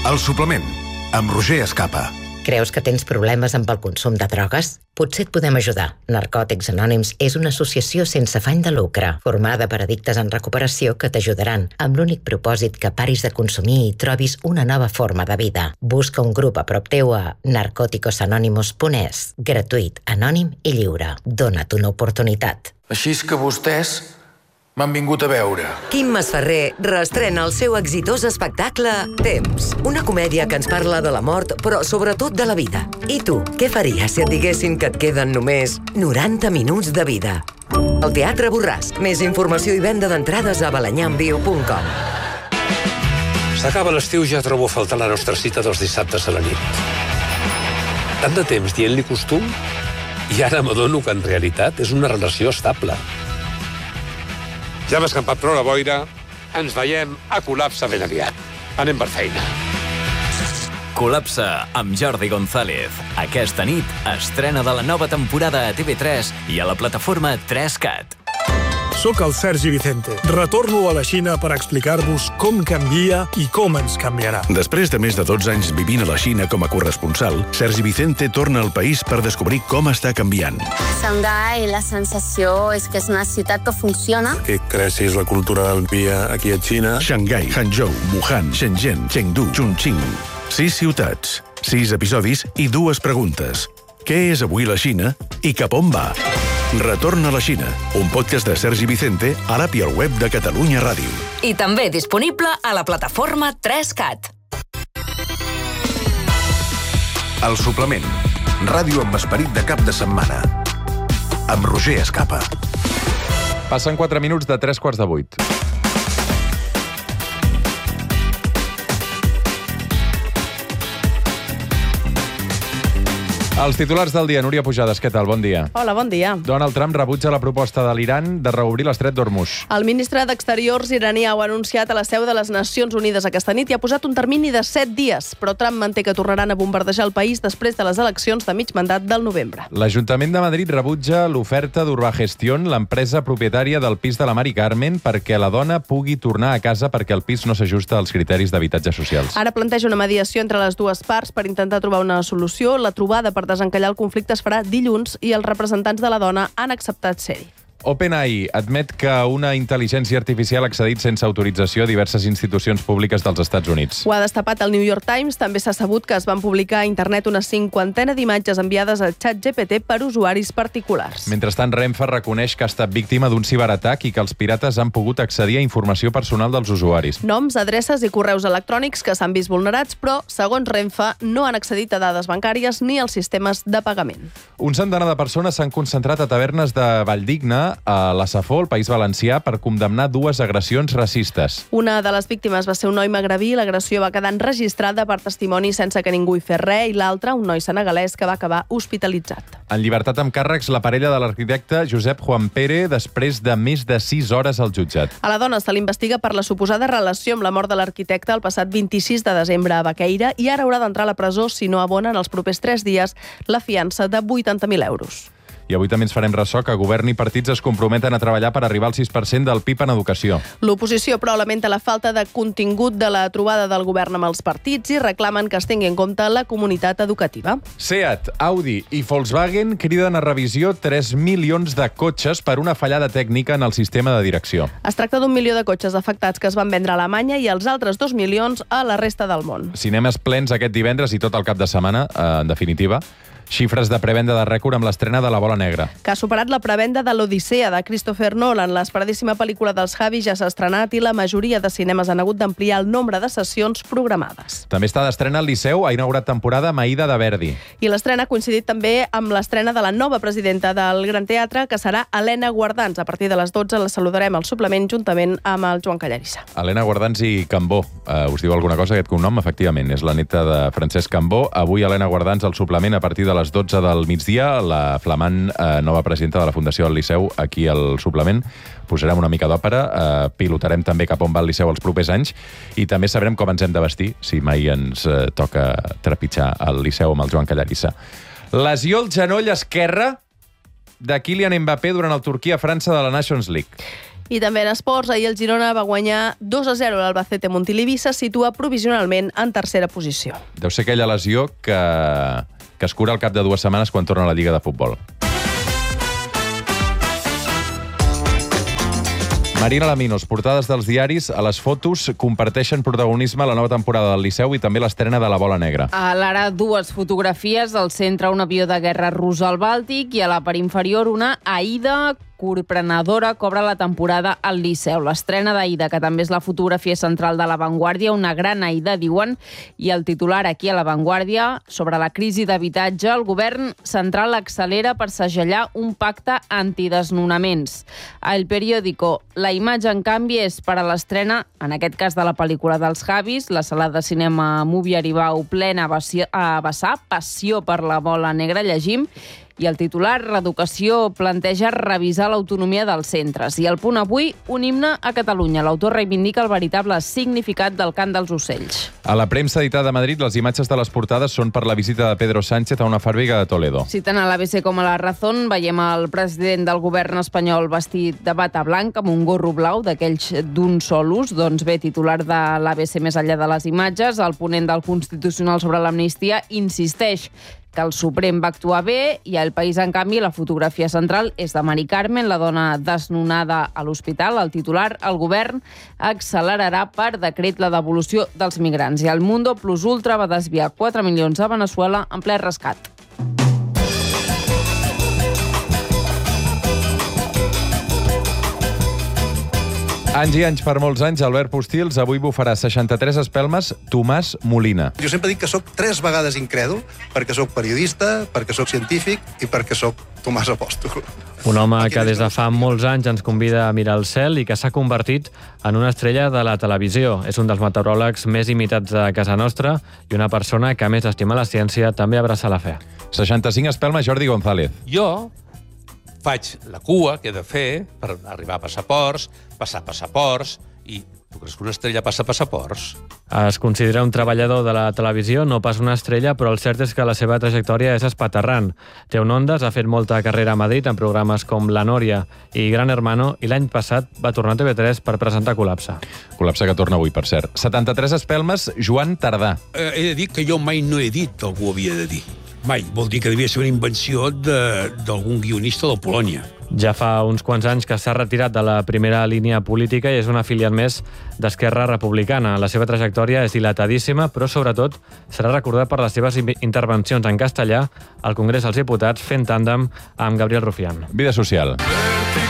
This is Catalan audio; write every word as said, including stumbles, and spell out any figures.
El suplement, amb Roger Escapa. Creus que tens problemes amb el consum de drogues? Potser et podem ajudar. Narcòtics Anònims és una associació sense afany de lucre, formada per addictes en recuperació que t'ajudaran, amb l'únic propòsit que paris de consumir i trobis una nova forma de vida. Busca un grup a prop teu a narcóticos anónimos punt es. Gratuït, anònim i lliure. Dona't una oportunitat. Així és que vostès m'han vingut a veure. Quim Masferrer reestrena el seu exitós espectacle Temps, una comèdia que ens parla de la mort, però sobretot de la vida. I tu, què faries si et diguessin que et queden només noranta minuts de vida? El Teatre Borràs. Més informació i venda d'entrades a balanyamviu punt com. S'acaba l'estiu, ja trobo a faltar la nostra cita dels dissabtes a la nit. Tant de temps dient-li costum, i ara m'adono que en realitat és una relació estable. Ja hem escampat prou la boira. Ens veiem a Col·lapse ben aviat. Anem per feina. Col·lapse amb Jordi González. Aquesta nit, estrena de la nova temporada a T V tres i a la plataforma tres cat. Soc el Sergi Vicente. Retorno a la Xina per explicar-vos com canvia i com ens canviarà. Després de més de dotze anys vivint a la Xina com a corresponsal, Sergi Vicente torna al país per descobrir com està canviant. Xangai, la sensació és que és una ciutat que funciona. Que creixis la cultura del dia aquí a Xina. Xangai, Hangzhou, Wuhan, Shenzhen, Chengdu, Chongqing. Sis ciutats, sis episodis i dues preguntes. Què és avui la Xina i cap on va? Retorna a la Xina, un podcast de Sergi Vicente a l'app i al web de Catalunya Ràdio. I també disponible a la plataforma tres cat. El suplement, ràdio amb esperit de cap de setmana. Amb Roger Escapa. Passen quatre minuts de tres quarts de vuit. Els titulars del dia. Núria Pujades, què tal? Bon dia. Hola, bon dia. Donald Trump rebutja la proposta de l'Iran de reobrir l'estret d'Hormuz. El ministre d'Exteriors iranià ho ha anunciat a la seu de les Nacions Unides aquesta nit i ha posat un termini de set dies, però Trump manté que tornaran a bombardejar el país després de les eleccions de mig mandat del novembre. L'Ajuntament de Madrid rebutja l'oferta d'Urbagestión, l'empresa propietària del pis de la Mari Carmen, perquè la dona pugui tornar a casa perquè el pis no s'ajusta als criteris d'habitatge socials. Ara planteja una mediació entre les dues parts per intentar trobar una solució. La trobada per desencallar el conflicte es farà dilluns i els representants de la dona han acceptat ser-hi. OpenAI admet que una intel·ligència artificial ha accedit sense autorització a diverses institucions públiques dels Estats Units. Ho ha destapat el New York Times. També s'ha sabut que es van publicar a internet una cinquantena d'imatges enviades al xat G P T per usuaris particulars. Mentrestant, Renfe reconeix que ha estat víctima d'un ciberatac i que els pirates han pogut accedir a informació personal dels usuaris. Noms, adreces i correus electrònics que s'han vist vulnerats, però, segons Renfe, no han accedit a dades bancàries ni als sistemes de pagament. Un centenar de persones s'han concentrat a tavernes de Valldigna, a la Safor, al País Valencià, per condemnar dues agressions racistes. Una de les víctimes va ser un noi magrebí. L'agressió va quedar enregistrada per testimoni sense que ningú hi fes res, i l'altra, un noi senegalès, que va acabar hospitalitzat. En llibertat amb càrrecs, la parella de l'arquitecte Josep Juan Pere, després de més de sis hores al jutjat. A la dona se l'investiga per la suposada relació amb la mort de l'arquitecte el passat vint-i-sis de desembre a Baqueira, i ara haurà d'entrar a la presó si no abona en els propers tres dies la fiança de vuitanta mil euros. I avui també ens farem ressò que govern i partits es comprometen a treballar per arribar al sis per cent del P I B en educació. L'oposició, però, lamenta la falta de contingut de la trobada del govern amb els partits i reclamen que es tingui en compte la comunitat educativa. Seat, Audi i Volkswagen criden a revisió tres milions de cotxes per una fallada tècnica en el sistema de direcció. Es tracta d'un milió de cotxes afectats que es van vendre a Alemanya i els altres dos milions a la resta del món. Cinemes plens aquest divendres i tot el cap de setmana, en definitiva. Xifres de prevenda de rècord amb l'estrena de La Bola Negra. Que ha superat la prevenda de l'Odissea de Christopher Nolan. L'esperadíssima pel·lícula dels Javis ja s'ha estrenat i la majoria de cinemes han hagut d'ampliar el nombre de sessions programades. També està d'estrena al Liceu, ha inaugurat temporada Maïda de Verdi. I l'estrena ha coincidit també amb l'estrena de la nova presidenta del Gran Teatre, que serà Helena Guardans. A partir de les dotze la saludarem al suplement juntament amb el Joan Callarissa. Helena Guardans i Cambó. Uh, us diu alguna cosa aquest cognom? Efectivament, és la neta de Francesc Cambó. Avui Helena Guardans al suplement a partir de les dotze del migdia, la flamant eh, nova presidenta de la Fundació del Liceu aquí al suplement. Posarem una mica d'òpera, eh, pilotarem també cap on va el Liceu els propers anys i també sabrem com ens hem de vestir si mai ens eh, toca trepitjar el Liceu amb el Joan Callarissa. Lesió al genoll esquerre de Kylian Mbappé durant el Turquia-França de la Nations League. I també en esports, ahir el Girona va guanyar dos a zero l'Albacete Montilivi, se situa provisionalment en tercera posició. Deu ser aquella lesió que, que es cura al cap de dues setmanes quan torna a la Lliga de Futbol. Marina Laminos, portades dels diaris, a les fotos comparteixen protagonisme a la nova temporada del Liceu i també l'estrena de la Bola Negra. A l'ara, dues fotografies, al centre un avió de guerra rus al Bàltic i a la part inferior una Aida corprenedora cobra la temporada al Liceu. L'estrena d'Aida, que també és la fotografia central de La Vanguardia, una gran Aida, diuen, i el titular aquí a La Vanguardia, sobre la crisi d'habitatge, el govern central accelera per segellar un pacte antidesnonaments. A El Periódico, la imatge, en canvi, és per a l'estrena, en aquest cas de la pel·lícula dels Javis, la sala de cinema Movie Aribau plena a vessar, passió per la Bola Negra, llegim, i el titular, Reeducació planteja revisar l'autonomia dels centres. I al Punt Avui, un himne a Catalunya. L'autor reivindica el veritable significat del cant dels ocells. A la premsa editada a Madrid, les imatges de les portades són per la visita de Pedro Sánchez a una fàbrica de Toledo. Si tant a l'A B C com a la Razón, veiem el president del govern espanyol vestit de bata blanca amb un gorro blau, d'aquells d'un sol ús. Doncs bé, titular de l'A B C més enllà de les imatges, el ponent del Constitucional sobre l'amnistia insisteix que el Suprem va actuar bé i al País, en canvi, la fotografia central és de Mari Carmen, la dona desnonada a l'hospital. El titular, el govern accelerarà per decret la devolució dels migrants. I el Mundo Plus Ultra va desviar quatre milions a Veneçuela en ple rescat. Anys i anys, per molts anys, Albert Postils avui bufarà seixanta-tres espelmes Tomàs Molina. Jo sempre dic que sóc tres vegades incrèdul, perquè sóc periodista, perquè sóc científic i perquè sóc Tomàs Apòstol. Un home que des de fa molts anys ens convida a mirar el cel i que s'ha convertit en una estrella de la televisió. És un dels meteoròlegs més imitats de casa nostra i una persona que, a més d'estimar la ciència, també abraça la fe. seixanta-cinc espelmes, Jordi González. Jo faig la cua que he de fer per arribar a passaports, passar passaports, i tu creus que una estrella passa passaports? Es considera un treballador de la televisió, no pas una estrella, però el cert és que la seva trajectòria és espaterrant. Té un Ondas, ha fet molta carrera a Madrid en programes com La Nòria i Gran Hermano, i l'any passat va tornar a T V tres per presentar Col·lapse. Col·lapse que torna avui, per cert. setanta-tres espelmes, Joan Tardà. Eh, he de dir que jo mai no he dit que algú havia de dir. Mai. Vol dir que devia ser una invenció d'algun guionista de Polònia. Ja fa uns quants anys que s'ha retirat de la primera línia política i és un afiliat més d'Esquerra Republicana. La seva trajectòria és dilatadíssima, però sobretot serà recordat per les seves intervencions en castellà al Congrés dels Diputats fent tàndem amb Gabriel Rufián. Vida social.